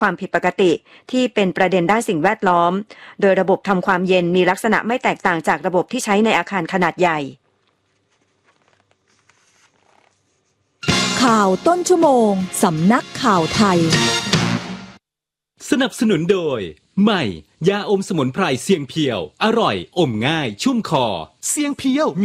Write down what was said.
ความผิดปกติที่เป็นประเด็นด้านสิ่งแวดล้อมโดยระบบทำความเย็นมีลักษณะไม่แตกต่างจากระบบที่ใช้ในอาคารขนาดใหญ่ข่าวต้นชั่วโมงสำนักข่าวไทยสนับสนุนโดยใหม่ยาอมสมุนไพรเสียงเพียวอร่อยอมง่ายชุ่มคอเสียงเพียว